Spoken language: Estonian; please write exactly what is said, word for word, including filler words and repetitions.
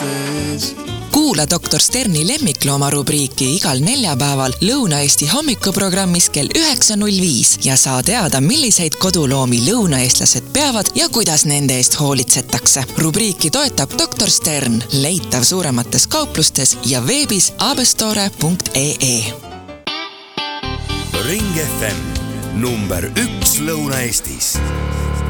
sees. Kuula doktor Sterni lemmiklooma rubriiki igal neljapäeval Lõuna-Eesti hommikuprogrammis kell üheksa null viis ja saa teada, milliseid koduloomi lõunaeestlased peavad ja kuidas nende eest hoolitsetakse. Rubriiki toetab doktor Stern, leitav suuremates kauplustes ja veebis abestore punkt ee. Ring F M number üks Lõuna-Eestis.